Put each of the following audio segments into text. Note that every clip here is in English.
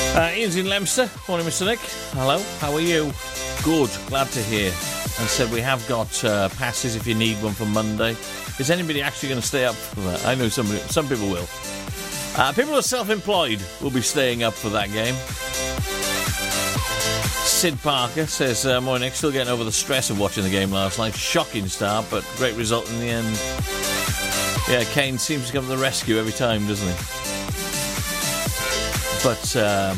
Ian's in Leominster. Morning, Mr. Nick. Hello, how are you? Good, glad to hear. And said we have got passes if you need one for Monday. Is anybody actually going to stay up for that? I know some people will. People who are self-employed will be staying up for that game. Sid Parker says, morning, Nick, still getting over the stress of watching the game last night. Shocking start, but great result in the end. Yeah, Kane seems to come to the rescue every time, doesn't he? But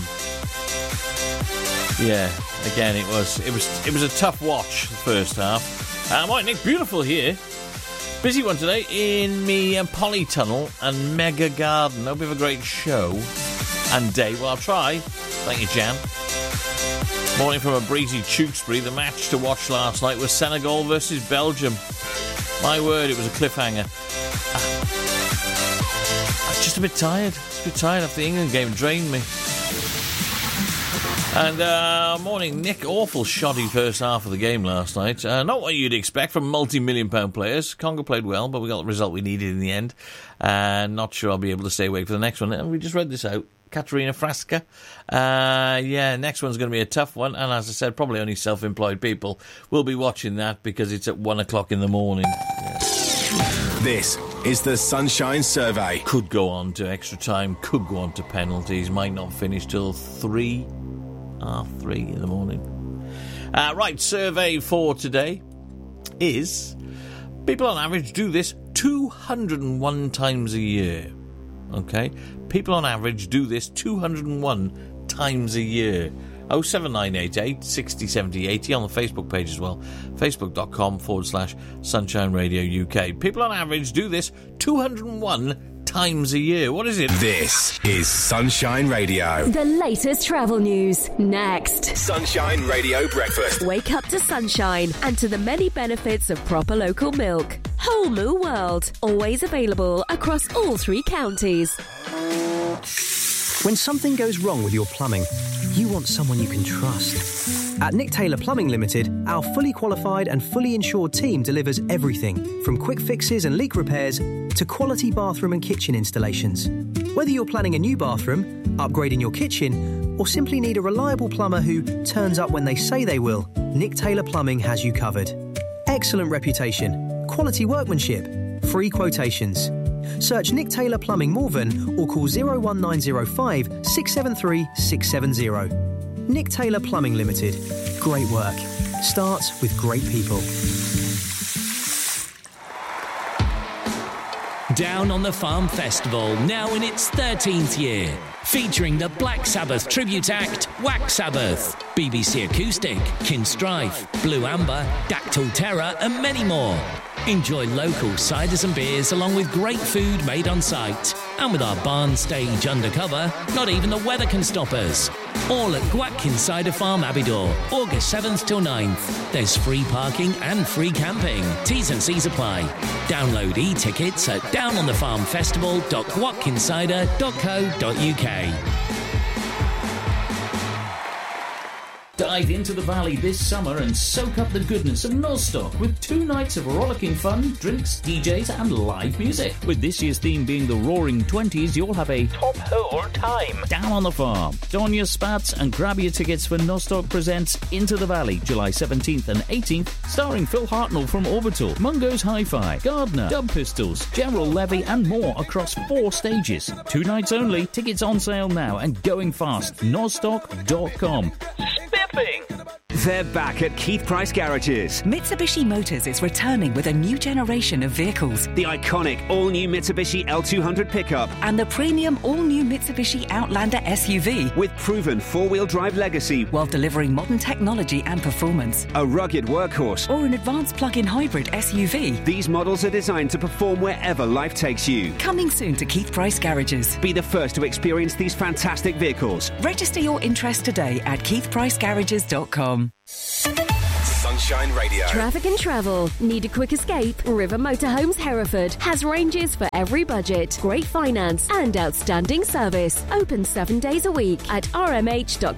yeah, again, it was a tough watch the first half. Morning, Nick, beautiful here. Busy one today in me polytunnel and mega garden. Hope you have a great show and day. Well, I'll try. Thank you, Jan. Morning from a breezy Tewkesbury. The match to watch last night was Senegal versus Belgium. My word, it was a cliffhanger. I'm just a bit tired. After the England game drained me. And morning, Nick. Awful shoddy first half of the game last night. Not what you'd expect from multi-million-pound players. Congo played well, but we got the result we needed in the end. Not sure I'll be able to stay awake for the next one. And we just read this out. Katerina Frasca. Next one's going to be a tough one. And as I said, probably only self-employed people will be watching that because it's at 1 o'clock in the morning. This is the Sunshine Survey. Could go on to extra time, could go on to penalties, might not finish till 3 in the morning. Right, survey for today is people on average do this 201 times a year. Okay? People on average do this 201 times a year. 07988 60 70 80 on the Facebook page as well. Facebook.com/Sunshine Radio UK. People on average do this 201 times a year. What is it? This is Sunshine Radio. The latest travel news. Next. Sunshine Radio Breakfast. Wake up to sunshine and to the many benefits of proper local milk. Whole Moo World. Always available across all 3 counties. When something goes wrong with your plumbing, you want someone you can trust. At Nick Taylor Plumbing Limited, our fully qualified and fully insured team delivers everything from quick fixes and leak repairs to quality bathroom and kitchen installations. Whether you're planning a new bathroom, upgrading your kitchen, or simply need a reliable plumber who turns up when they say they will, Nick Taylor Plumbing has you covered. Excellent reputation, quality workmanship, free quotations. Search Nick Taylor Plumbing Morven or call 01905 673 670. Nick Taylor Plumbing Limited. Great work. Starts with great people. Down on the Farm Festival, now in its 13th year. Featuring the Black Sabbath tribute act, Whack Sabbath, BBC Acoustic, Kinstrife, Blue Amber, Dactyl Terror and many more. Enjoy local ciders and beers along with great food made on site. And with our barn stage undercover, not even the weather can stop us. All at Gwatkin Cider Farm, Abbeydoor, August 7th till 9th. There's free parking and free camping. T's and C's apply. Download e-tickets at downonthefarmfestival.gwatkincider.co.uk. Dive into the valley this summer and soak up the goodness of Nostock with 2 nights of rollicking fun, drinks, DJs and live music. With this year's theme being the Roaring Twenties, you'll have a top hole time down on the farm. Don your spats and grab your tickets for Nostock Presents Into the Valley, July 17th and 18th, starring Phil Hartnell from Orbital, Mungo's Hi-Fi, Gardner, Dub Pistols, Gerald Levy and more across 4 stages. 2 nights only, tickets on sale now and going fast. Nostock.com. They're back at Keith Price Garages. Mitsubishi Motors is returning with a new generation of vehicles. The iconic all-new Mitsubishi L200 pickup. And the premium all-new Mitsubishi Outlander SUV. With proven 4-wheel drive legacy. While delivering modern technology and performance. A rugged workhorse. Or an advanced plug-in hybrid SUV. These models are designed to perform wherever life takes you. Coming soon to Keith Price Garages. Be the first to experience these fantastic vehicles. Register your interest today at keithpricegarages.com. Sunshine Radio. Traffic and travel. Need a quick escape? River Motorhomes Hereford has ranges for every budget, great finance and outstanding service. Open 7 days a week at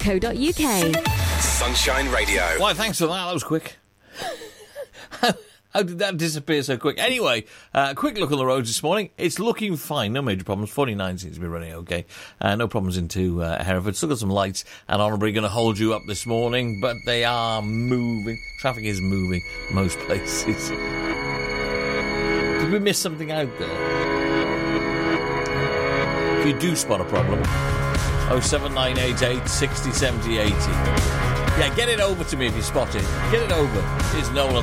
rmh.co.uk. Sunshine Radio. Why, thanks for that. That was quick. How did that disappear so quick? Anyway, quick look on the roads this morning. It's looking fine. No major problems. 49 seems to be running okay. No problems into Hereford. Still got some lights. And Honorbury going to hold you up this morning, but they are moving. Traffic is moving most places. Did we miss something out there? If you do spot a problem, 07988 60 70 80. Yeah, get it over to me if you spot it. Get it over. Here's Nolan.